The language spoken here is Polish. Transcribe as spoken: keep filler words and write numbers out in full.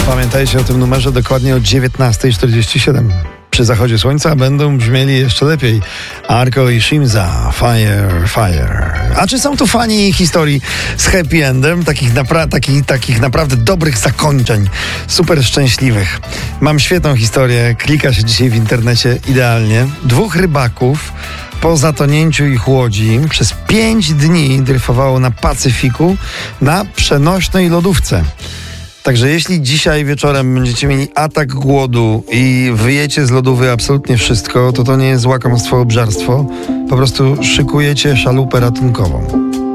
Pamiętajcie o tym numerze dokładnie o dziewiętnasta czterdzieści siedem. Przy zachodzie słońca będą brzmieli jeszcze lepiej Arco i Shimza, Fire, Fire. A czy są tu fani historii z happy endem, takich, napra- takich, takich naprawdę dobrych zakończeń, super szczęśliwych? Mam świetną historię, klika się dzisiaj w internecie idealnie. Dwóch rybaków po zatonięciu ich łodzi przez pięć dni dryfowało na Pacyfiku na przenośnej lodówce. Także jeśli dzisiaj wieczorem będziecie mieli atak głodu i wyjecie z lodówy absolutnie wszystko, to to nie jest łakomstwo, obżarstwo. Po prostu szykujecie szalupę ratunkową.